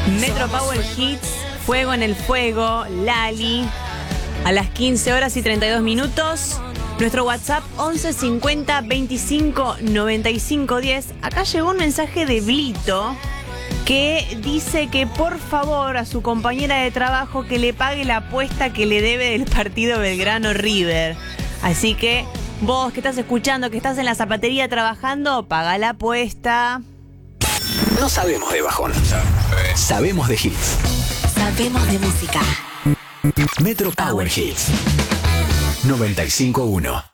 Metro Power Hits, Fuego en el Fuego, Lali, a las 15 horas y 32 minutos. Nuestro WhatsApp 11 50 25 95 10. Acá llegó un mensaje de Blito que dice que por favor a su compañera de trabajo que le pague la apuesta que le debe del partido Belgrano River. Así que vos que estás escuchando, que estás en la zapatería trabajando, paga la apuesta. No sabemos de bajón, sabemos de hits. Sabemos de música. Metro Power Hits 95.1.